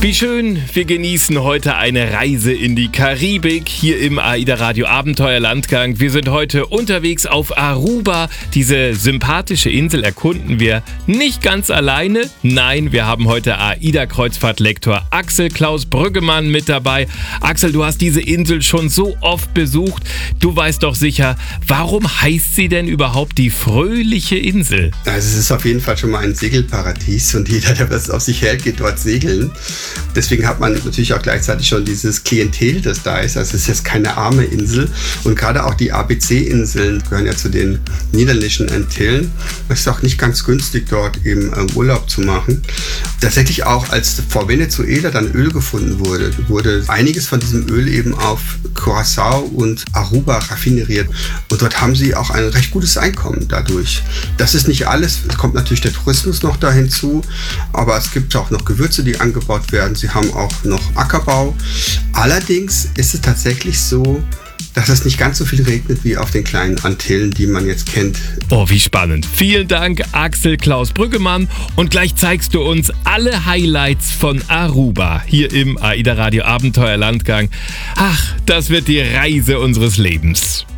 Wie schön, wir genießen heute eine Reise in die Karibik hier im AIDA Radio Abenteuerlandgang. Wir sind heute unterwegs auf Aruba. Diese sympathische Insel erkunden wir nicht ganz alleine. Nein, wir haben heute AIDA-Kreuzfahrtlektor Axel Klaus Brüggemann mit dabei. Axel, du hast diese Insel schon so oft besucht. Du weißt doch sicher, warum heißt sie denn überhaupt die fröhliche Insel? Also es ist auf jeden Fall schon mal ein Segelparadies und jeder, der was auf sich hält, geht dort segeln. Deswegen hat man natürlich auch gleichzeitig schon dieses Klientel, das da ist. Also es ist jetzt keine arme Insel. Und gerade auch die ABC-Inseln gehören ja zu den niederländischen Antillen. Es ist auch nicht ganz günstig, dort eben Urlaub zu machen. Tatsächlich auch, als vor Venezuela dann Öl gefunden wurde einiges von diesem Öl eben auf Curaçao und Aruba raffineriert. Und dort haben sie auch ein recht gutes Einkommen dadurch. Das ist nicht alles. Es kommt natürlich der Tourismus noch da hinzu. Aber es gibt auch noch Gewürze, die angebaut werden. Sie haben auch noch Ackerbau. Allerdings ist es tatsächlich so, dass es nicht ganz so viel regnet wie auf den kleinen Antillen, die man jetzt kennt. Oh, wie spannend. Vielen Dank, Axel Klaus Brüggemann. Und gleich zeigst du uns alle Highlights von Aruba hier im AIDA Radio Abenteuerlandgang. Ach, das wird die Reise unseres Lebens.